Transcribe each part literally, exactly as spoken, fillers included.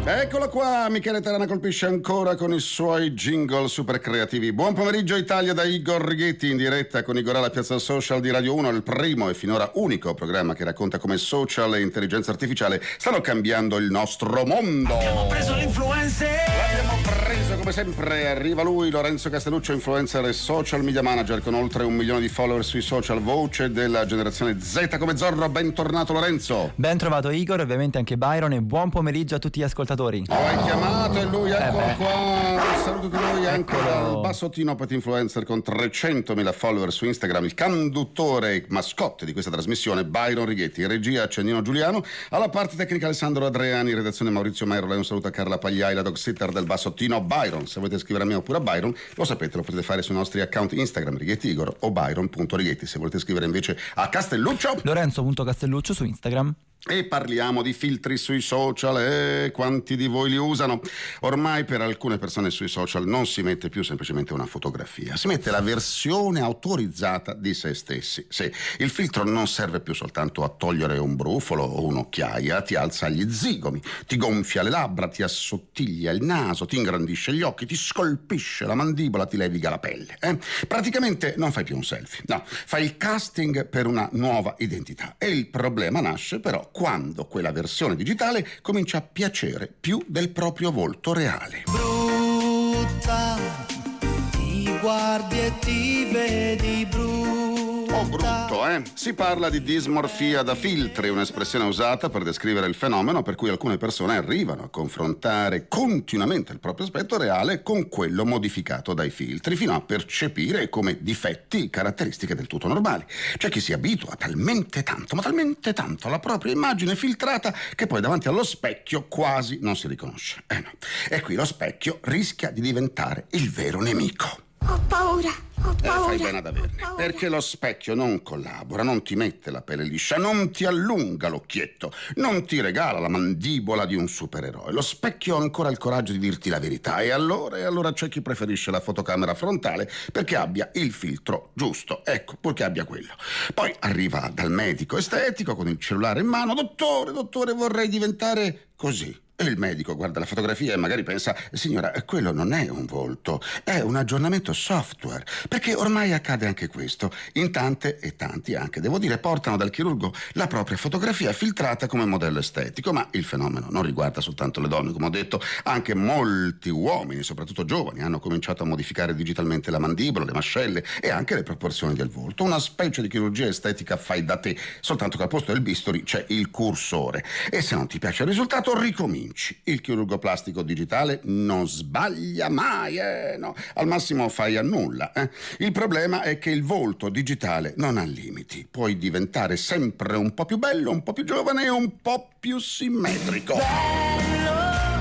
Eccola qua, Michele Terana colpisce ancora con i suoi jingle super creativi. Buon pomeriggio Italia da Igor Righetti, in diretta con Igor alla Piazza Social di Radio uno, il primo e finora unico programma che racconta come social e intelligenza artificiale stanno cambiando il nostro mondo. Abbiamo preso l'influencer! L'abbiamo preso come sempre, arriva lui, Lorenzo Castelluccio, influencer e social media manager con oltre un milione di follower sui social, voce della generazione Z come Zorro. Bentornato Lorenzo. Ben trovato Igor, ovviamente anche Byron, e buon pomeriggio a tutti gli ascoltatori. Lo hai chiamato e lui, eccolo eh qua, un saluto di noi anche Eccolo. dal Bassottino, pet influencer con trecentomila follower su Instagram, il conduttore e mascotte di questa trasmissione, Byron Righetti, regia Cennino Giuliano, alla parte tecnica Alessandro Adriani, redazione Maurizio Merlo, e un saluto a Carla Pagliai, la dog sitter del Bassottino. Byron, se volete scrivere a me oppure a Byron, lo sapete, lo potete fare sui nostri account Instagram, Righetti Igor o Byron.Righetti. Se volete scrivere invece a Castelluccio, Lorenzo.Castelluccio su Instagram. E parliamo di filtri sui social, e quanti di voi li usano? Ormai per alcune persone sui social non si mette più semplicemente una fotografia, si mette la versione autorizzata di se stessi. Sì, il filtro non serve più soltanto a togliere un brufolo o un'occhiaia, ti alza gli zigomi, ti gonfia le labbra, ti assottiglia il naso, ti ingrandisce gli occhi, ti scolpisce la mandibola, ti leviga la pelle. Eh? Praticamente non fai più un selfie, no, fai il casting per una nuova identità. E il problema nasce però quando quella versione digitale comincia a piacere più del proprio volto reale. Brutta, ti guardi e ti vedi brutta. Oh, brutto, eh? Si parla di dismorfia da filtri, un'espressione usata per descrivere il fenomeno per cui alcune persone arrivano a confrontare continuamente il proprio aspetto reale con quello modificato dai filtri, fino a percepire come difetti caratteristiche del tutto normali. C'è chi si abitua talmente tanto, ma talmente tanto alla propria immagine filtrata che poi davanti allo specchio quasi non si riconosce. Eh no. E qui lo specchio rischia di diventare il vero nemico. Ho paura, ho Eh, paura. fai bene ad averne, ho paura. perché lo specchio non collabora, non ti mette la pelle liscia, non ti allunga l'occhietto, non ti regala la mandibola di un supereroe. Lo specchio ha ancora il coraggio di dirti la verità, e allora, e allora c'è chi preferisce la fotocamera frontale perché abbia il filtro giusto, ecco, purché abbia quello. Poi arriva dal medico estetico con il cellulare in mano: dottore, dottore, vorrei diventare così. E il medico guarda la fotografia e magari pensa: signora, quello non è un volto, è un aggiornamento software, perché ormai accade anche questo. In tante e tanti anche, devo dire, portano dal chirurgo la propria fotografia filtrata come modello estetico, ma il fenomeno non riguarda soltanto le donne, come ho detto, anche molti uomini, soprattutto giovani, hanno cominciato a modificare digitalmente la mandibola, le mascelle e anche le proporzioni del volto, una specie di chirurgia estetica fai da te, soltanto che al posto del bisturi c'è il cursore, e se non ti piace il risultato ricominci. Il chirurgo plastico digitale non sbaglia mai, eh, no. Al massimo fai a nulla. Eh. Il problema è che il volto digitale non ha limiti. Puoi diventare sempre un po' più bello, un po' più giovane e un po' più simmetrico. Bello,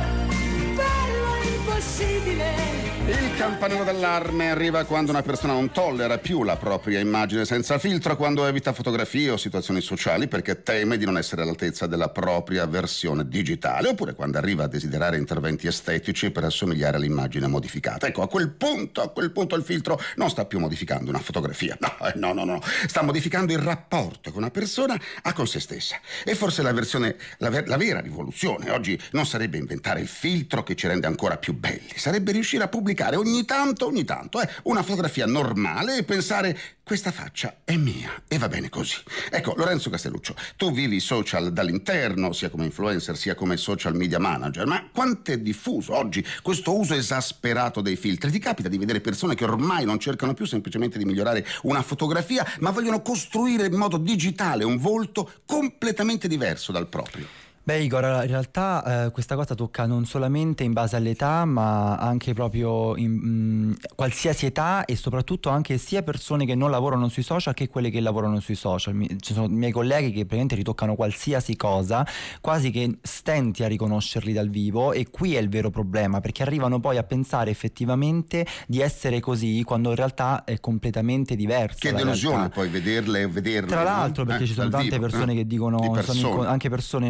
bello impossibile. Il campanello d'allarme arriva quando una persona non tollera più la propria immagine senza filtro, quando evita fotografie o situazioni sociali perché teme di non essere all'altezza della propria versione digitale, oppure quando arriva a desiderare interventi estetici per assomigliare all'immagine modificata. Ecco, a quel punto, a quel punto il filtro non sta più modificando una fotografia, no, no, no, no, sta modificando il rapporto che una persona ha con se stessa. E forse la versione, la, ver- la vera rivoluzione oggi non sarebbe inventare il filtro che ci rende ancora più belli, sarebbe riuscire a pubblicare ogni tanto, ogni tanto, eh, una fotografia normale e pensare: questa faccia è mia e va bene così. Ecco, Lorenzo Castelluccio, tu vivi i social dall'interno, sia come influencer sia come social media manager, ma quanto è diffuso oggi questo uso esasperato dei filtri? Ti capita di vedere persone che ormai non cercano più semplicemente di migliorare una fotografia, ma vogliono costruire in modo digitale un volto completamente diverso dal proprio? Beh Igor, in realtà eh, questa cosa tocca non solamente in base all'età, ma anche proprio in mh, qualsiasi età, e soprattutto anche sia persone che non lavorano sui social che quelle che lavorano sui social. Mi, ci sono miei colleghi che praticamente ritoccano qualsiasi cosa, quasi che stenti a riconoscerli dal vivo, e qui è il vero problema, perché arrivano poi a pensare effettivamente di essere così quando in realtà è completamente diverso. Che delusione poi vederle e vederle. Tra l'altro, perché eh, ci sono dal tante vivo, persone eh, che dicono, di persone. sono inco- anche persone no, che non lavorano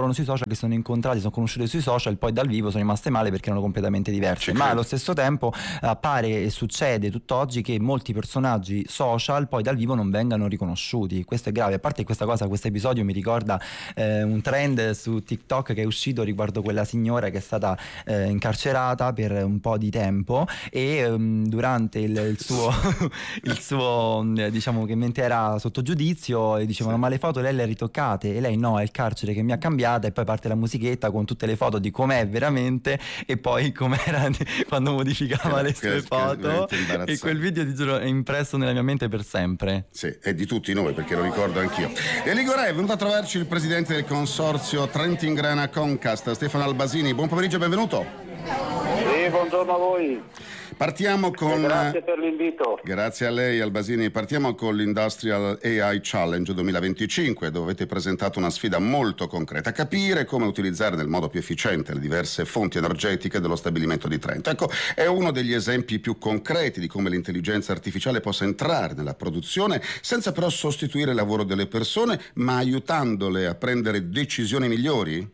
lavoravano sui social, che sono incontrati, sono conosciute sui social, poi dal vivo sono rimaste male perché erano completamente diverse. Ma allo stesso tempo appare e succede tutt'oggi che molti personaggi social poi dal vivo non vengano riconosciuti. Questo è grave. A parte questa cosa, questo episodio mi ricorda eh, un trend su TikTok che è uscito riguardo quella signora che è stata eh, incarcerata per un po' di tempo e um, durante il, il suo il suo diciamo che mentre era sotto giudizio dicevano sì. ma le foto lei le ha ritoccate e lei no, è il carcere che mi ha cambiata, e poi parte la musichetta con tutte le foto di com'è veramente e poi com'era quando modificava eh, le sue foto, e quel video ti giuro è impresso nella mia mente per sempre. Sì, è di tutti noi perché lo ricordo anch'io. E Ligorè è venuto a trovarci il presidente del consorzio Trentin-Grana Concast, Stefano Albasini. Buon pomeriggio e benvenuto. Sì, buongiorno a voi. Partiamo con... Grazie per l'invito. Grazie a lei Albasini. Partiamo con l'Industrial A I Challenge duemilaventicinque, dove avete presentato una sfida molto concreta: capire come utilizzare nel modo più efficiente le diverse fonti energetiche dello stabilimento di Trento. Ecco, è uno degli esempi più concreti di come l'intelligenza artificiale possa entrare nella produzione senza però sostituire il lavoro delle persone, ma aiutandole a prendere decisioni migliori?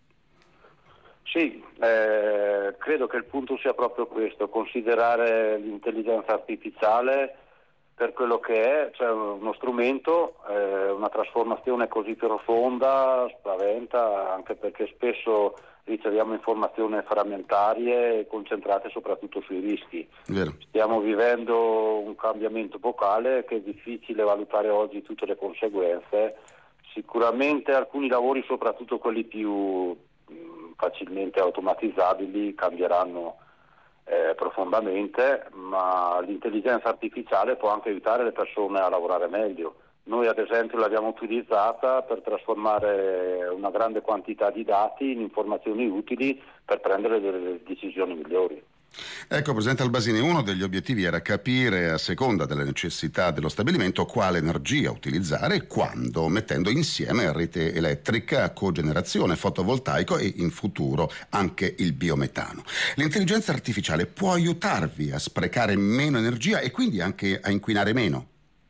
Sì, eh, credo che il punto sia proprio questo: considerare l'intelligenza artificiale per quello che è, cioè uno strumento. Eh, una trasformazione così profonda spaventa, anche perché spesso riceviamo informazioni frammentarie e concentrate soprattutto sui rischi. Vero. Stiamo vivendo un cambiamento epocale che è difficile valutare oggi tutte le conseguenze. Sicuramente alcuni lavori, soprattutto quelli più facilmente automatizzabili, cambieranno eh, profondamente, ma l'intelligenza artificiale può anche aiutare le persone a lavorare meglio. Noi ad esempio l'abbiamo utilizzata per trasformare una grande quantità di dati in informazioni utili per prendere delle decisioni migliori. Ecco, Presidente Albasini, uno degli obiettivi era capire, a seconda delle necessità dello stabilimento, quale energia utilizzare e quando, mettendo insieme rete elettrica, cogenerazione, fotovoltaico e in futuro anche il biometano. L'intelligenza artificiale può aiutarvi a sprecare meno energia e quindi anche a inquinare meno?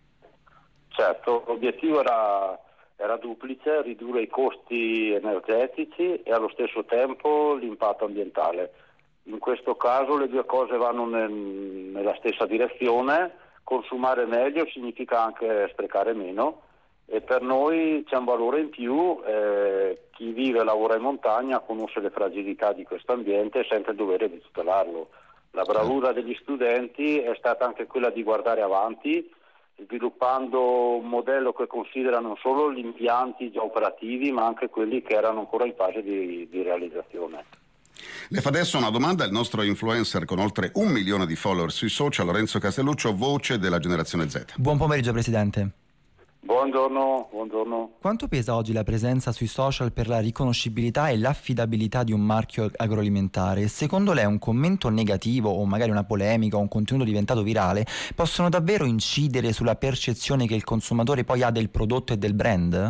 Certo, l'obiettivo era, era duplice: ridurre i costi energetici e allo stesso tempo l'impatto ambientale. In questo caso le due cose vanno nel, nella stessa direzione. Consumare meglio significa anche sprecare meno, e per noi c'è un valore in più. Eh, chi vive e lavora in montagna conosce le fragilità di questo ambiente e sente il dovere di tutelarlo. La bravura degli studenti è stata anche quella di guardare avanti, sviluppando un modello che considera non solo gli impianti già operativi ma anche quelli che erano ancora in fase di, di realizzazione. Le fa adesso una domanda il nostro influencer con oltre un milione di follower sui social, Lorenzo Castelluccio, voce della generazione Z. Buon pomeriggio, Presidente. Buongiorno, buongiorno. Quanto pesa oggi la presenza sui social per la riconoscibilità e l'affidabilità di un marchio agroalimentare? Secondo lei un commento negativo o magari una polemica o un contenuto diventato virale possono davvero incidere sulla percezione che il consumatore poi ha del prodotto e del brand?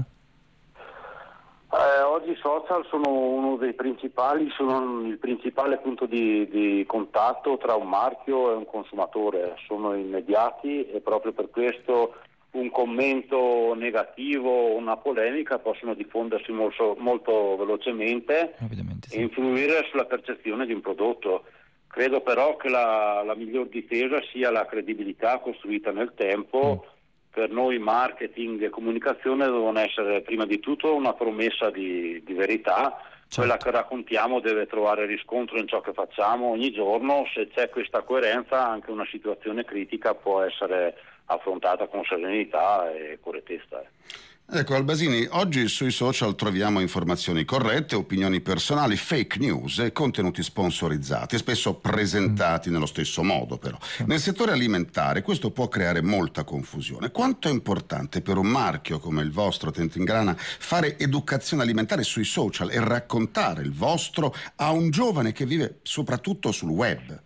Eh, oggi i social sono uno dei principali, sono il principale punto di, di contatto tra un marchio e un consumatore. Sono immediati e proprio per questo un commento negativo o una polemica possono diffondersi molto, molto velocemente sì. e influire sulla percezione di un prodotto. Credo però che la, la miglior difesa sia la credibilità costruita nel tempo. Mm. Per noi marketing e comunicazione devono essere prima di tutto una promessa di, di verità. Certo. Quella che raccontiamo deve trovare riscontro in ciò che facciamo ogni giorno. Se c'è questa coerenza, anche una situazione critica può essere affrontata con serenità e correttezza. Ecco Albasini, oggi sui social troviamo informazioni corrette, opinioni personali, fake news e contenuti sponsorizzati, spesso presentati nello stesso modo però. Nel settore alimentare questo può creare molta confusione. Quanto è importante per un marchio come il vostro, Trentin-Grana, fare educazione alimentare sui social e raccontare il vostro a un giovane che vive soprattutto sul web?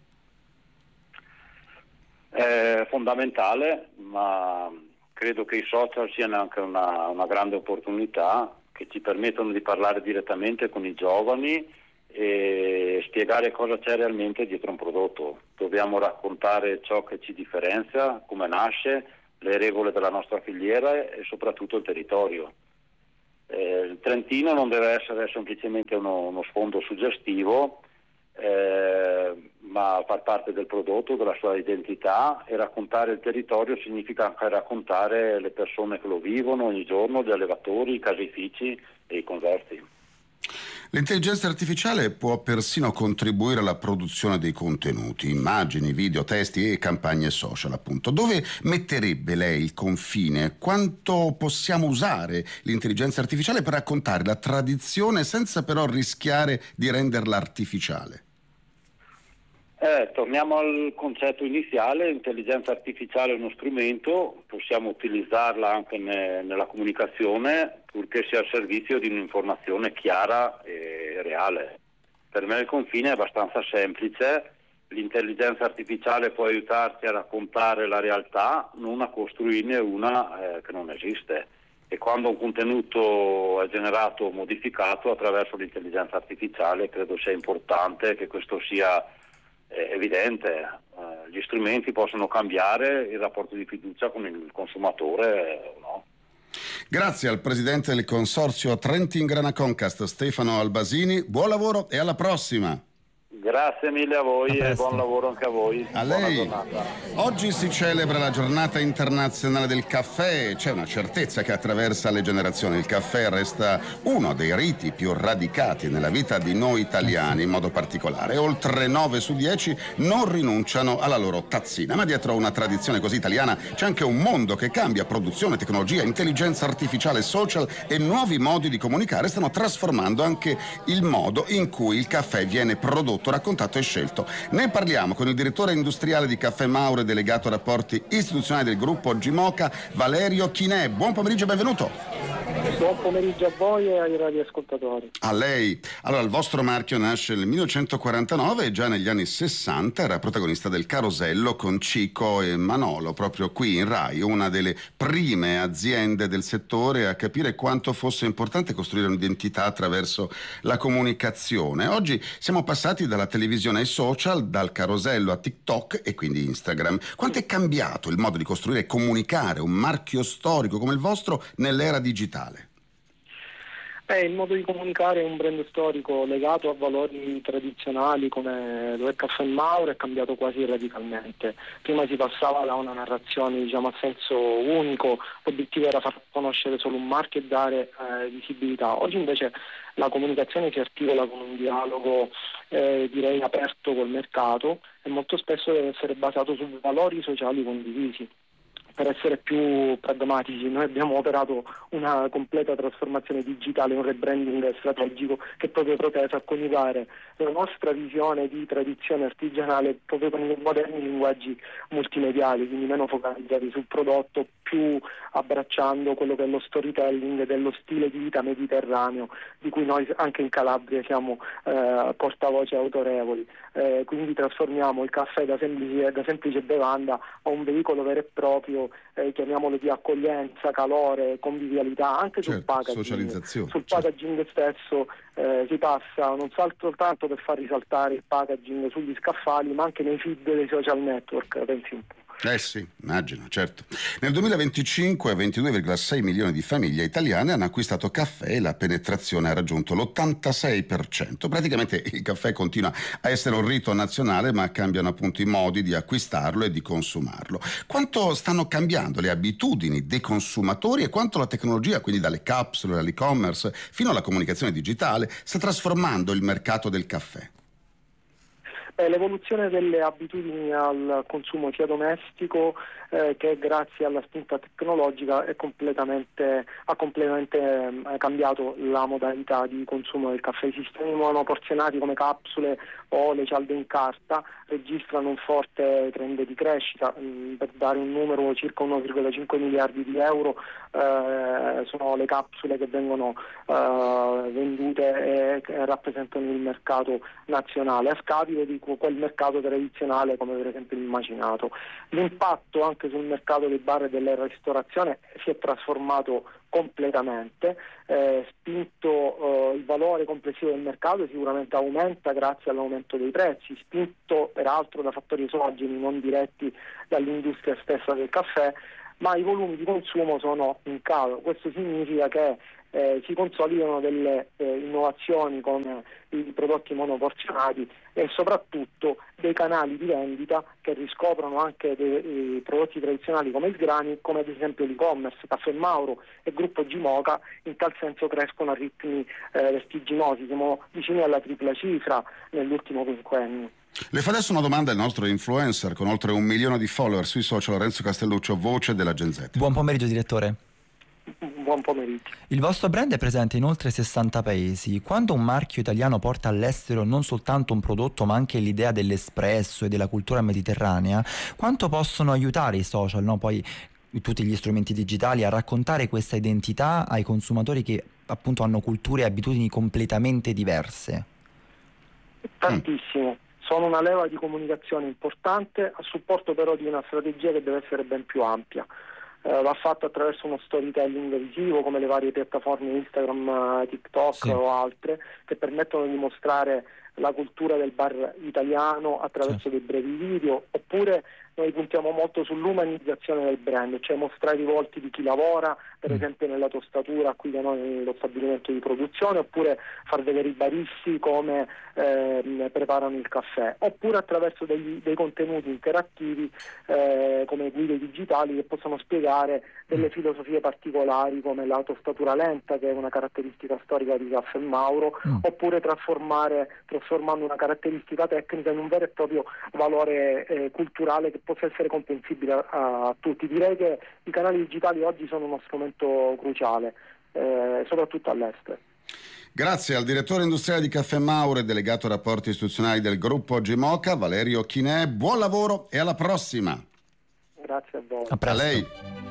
È fondamentale, ma credo che i social siano anche una, una grande opportunità, che ci permettono di parlare direttamente con i giovani e spiegare cosa c'è realmente dietro un prodotto. Dobbiamo raccontare ciò che ci differenzia, come nasce, le regole della nostra filiera e soprattutto il territorio. Eh, il Trentino non deve essere semplicemente uno, uno sfondo suggestivo, eh, ma far parte del prodotto, della sua identità, e raccontare il territorio significa anche raccontare le persone che lo vivono ogni giorno, gli allevatori, i caseifici e i converti. L'intelligenza artificiale può persino contribuire alla produzione dei contenuti, immagini, video, testi e campagne social, appunto. Dove metterebbe lei il confine? Quanto possiamo usare l'intelligenza artificiale per raccontare la tradizione senza però rischiare di renderla artificiale? Eh, torniamo al concetto iniziale: l'intelligenza artificiale è uno strumento, possiamo utilizzarla anche ne, nella comunicazione, purché sia al servizio di un'informazione chiara e reale. Per me il confine è abbastanza semplice: l'intelligenza artificiale può aiutarci a raccontare la realtà, non a costruirne una eh, che non esiste. E quando un contenuto è generato o modificato attraverso l'intelligenza artificiale, credo sia importante che questo sia è evidente. Eh, gli strumenti possono cambiare il rapporto di fiducia con il consumatore, eh, no? Grazie al presidente del consorzio Trentin Grana Concast, Stefano Albasini. Buon lavoro e alla prossima. Grazie mille a voi A e presto. buon lavoro anche a voi. A Buona lei. giornata. Oggi si celebra la giornata internazionale del caffè. C'è una certezza che attraversa le generazioni. Il caffè resta uno dei riti più radicati nella vita di noi italiani in modo particolare. Oltre nove su dieci non rinunciano alla loro tazzina. Ma dietro a una tradizione così italiana c'è anche un mondo che cambia. Produzione, tecnologia, intelligenza artificiale, social e nuovi modi di comunicare stanno trasformando anche il modo in cui il caffè viene prodotto, raccontato e scelto. Ne parliamo con il direttore industriale di Caffè Mauro e delegato rapporti istituzionali del gruppo Gimoca, Valerio Chinè. Buon pomeriggio e benvenuto. Buon pomeriggio a voi e ai radioascoltatori. A lei. Allora, il vostro marchio nasce nel millenovecentoquarantanove e già negli anni sessanta era protagonista del Carosello con Cico e Manolo, proprio qui in Rai, una delle prime aziende del settore a capire quanto fosse importante costruire un'identità attraverso la comunicazione. Oggi siamo passati dalla televisione ai social, dal Carosello a TikTok e quindi Instagram. Quanto è cambiato il modo di costruire e comunicare un marchio storico come il vostro nell'era digitale? Eh, il modo di comunicare un brand storico legato a valori tradizionali come lo è Caffè Mauro è cambiato quasi radicalmente. Prima si passava da una narrazione, diciamo, a senso unico, l'obiettivo era far conoscere solo un marchio e dare eh, visibilità. Oggi invece la comunicazione si articola con un dialogo eh, direi aperto col mercato e molto spesso deve essere basato su valori sociali condivisi. Per essere più pragmatici, noi abbiamo operato una completa trasformazione digitale, un rebranding strategico che è proprio proteso a coniugare la nostra visione di tradizione artigianale proprio con i moderni linguaggi multimediali, quindi meno focalizzati sul prodotto, più abbracciando quello che è lo storytelling dello stile di vita mediterraneo, di cui noi anche in Calabria siamo eh, portavoce autorevoli. Eh, quindi trasformiamo il caffè da semplice, da semplice bevanda a un veicolo vero e proprio, eh, chiamiamolo di accoglienza, calore, convivialità, anche Certo, sul packaging. socializzazione, Sul certo. packaging stesso eh, si passa non soltanto per far risaltare il packaging sugli scaffali, ma anche nei feed dei social network, pensi un po'. Eh sì, immagino, certo. Nel duemilaventicinque ventidue virgola sei milioni di famiglie italiane hanno acquistato caffè e la penetrazione ha raggiunto l'ottantasei per cento. Praticamente il caffè continua a essere un rito nazionale, ma cambiano appunto i modi di acquistarlo e di consumarlo. Quanto stanno cambiando le abitudini dei consumatori e quanto la tecnologia, quindi dalle capsule all'e-commerce fino alla comunicazione digitale, sta trasformando il mercato del caffè? L'evoluzione delle abitudini al consumo sia domestico eh, che grazie alla spinta tecnologica è completamente, ha completamente eh, cambiato la modalità di consumo del caffè. I sistemi monoporzionati come capsule o le cialde in carta registrano un forte trend di crescita. Mm, per dare un numero, circa uno virgola cinque miliardi di euro eh, sono le capsule che vengono eh, vendute e che rappresentano il mercato nazionale, a scapito di quel mercato tradizionale come per esempio il macinato. L'impatto anche sul mercato dei bar e della ristorazione si è trasformato completamente, eh, spinto eh, il valore complessivo del mercato sicuramente aumenta grazie all'aumento dei prezzi, spinto peraltro da fattori esogeni non diretti dall'industria stessa del caffè, ma i volumi di consumo sono in calo. Questo significa che eh, si consolidano delle eh, innovazioni come i prodotti monoporzionati e soprattutto dei canali di vendita che riscoprono anche dei, dei prodotti tradizionali come il grani, come ad esempio l'e-commerce. Caffè Mauro e Gruppo Gimoca in tal senso crescono a ritmi eh, vertiginosi, siamo vicini alla tripla cifra nell'ultimo quinquennio. Le fa adesso una domanda il nostro influencer con oltre un milione di follower sui social, Lorenzo Castelluccio, voce della Gen Z. Buon pomeriggio direttore. Buon pomeriggio. Il vostro brand è presente in oltre sessanta paesi. Quando un marchio italiano porta all'estero non soltanto un prodotto ma anche l'idea dell'espresso e della cultura mediterranea, quanto possono aiutare i social, no? Poi tutti gli strumenti digitali a raccontare questa identità ai consumatori che appunto hanno culture e abitudini completamente diverse? Tantissimo. Sono una leva di comunicazione importante a supporto però di una strategia che deve essere ben più ampia. Uh, va fatto attraverso uno storytelling visivo come le varie piattaforme Instagram, TikTok sì. o altre che permettono di mostrare la cultura del bar italiano attraverso sì. dei brevi video, oppure noi puntiamo molto sull'umanizzazione del brand, cioè mostrare i volti di chi lavora, per mm. esempio nella tostatura qui da noi nello stabilimento di produzione, oppure far vedere i baristi come eh, preparano il caffè, oppure attraverso degli, dei contenuti interattivi eh, come guide digitali che possono spiegare delle mm. filosofie particolari come la tostatura lenta, che è una caratteristica storica di Caffè Mauro, mm. oppure trasformare trasformando una caratteristica tecnica in un vero e proprio valore eh, culturale che possa essere comprensibile a, a tutti. Direi che i canali digitali oggi sono uno strumento cruciale, eh, soprattutto all'estero. Grazie al direttore industriale di Caffè Mauro e delegato rapporti istituzionali del gruppo Gimoca, Valerio Chinè. Buon lavoro e alla prossima. Grazie a voi. A presto. A lei.